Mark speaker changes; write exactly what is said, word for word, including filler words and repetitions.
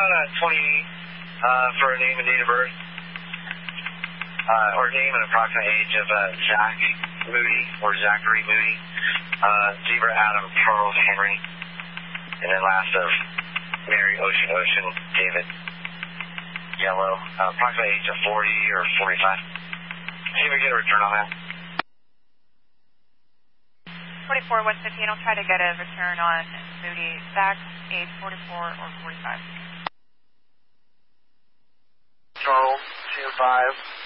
Speaker 1: on a twenty-eight uh, for a name and date of birth. Uh, or name and approximate age of uh, Zach Moody, or Zachary Moody. Uh, Zebra Adam Charles Henry. And then last of Mary Ocean Ocean David Yellow. Uh, approximate age of forty or forty-five. See if we get a return on that.
Speaker 2: forty-four, one fifteen. I'll try to get a return on Moody. Zach, age forty-four or forty-five.
Speaker 1: Charles, two five.